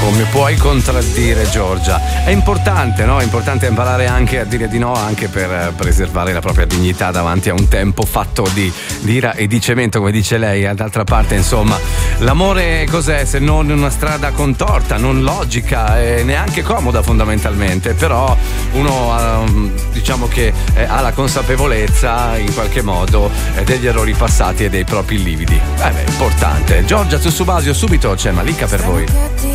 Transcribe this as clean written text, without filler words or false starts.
come puoi contraddire, Giorgia? È importante, no? È importante imparare anche a dire di no, anche per preservare la propria dignità davanti a un tempo fatto di ira e di cemento, come dice lei. D'altra parte, insomma, l'amore cos'è se non una strada contorta, non logica e neanche comoda fondamentalmente, però uno diciamo che ha la consapevolezza in qualche modo degli errori passati e dei propri lividi. È importante. Giorgia Tsutsubasio, subito c'è Malika per voi.